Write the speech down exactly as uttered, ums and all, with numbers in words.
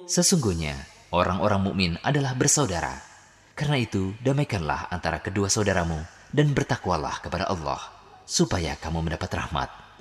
Sesungguhnya orang-orang mukmin adalah bersaudara. Karena itu, damaikanlah antara kedua saudaramu dan bertakwalah kepada Allah, supaya kamu mendapat rahmat.